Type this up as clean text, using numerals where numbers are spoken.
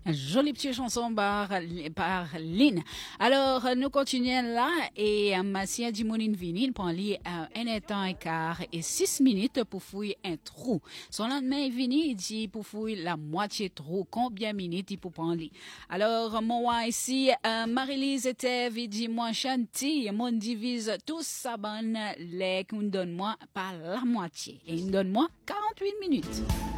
Jolie petite chanson par Lynn. Alors, nous continuons là et Massia Dimonin Vinil prend lui 1 temps et quart et 6 minutes pour fouiller un trou. Son lendemain, il vini, il dit pour fouiller la moitié trou. Combien de minutes il peut prendre lui? Alors, moi ici, Marie-Lise était, il dit, moi chanti, mon divise tous sa bonne, les qu'on donne moi par la moitié. Et il donne moi 48 minutes.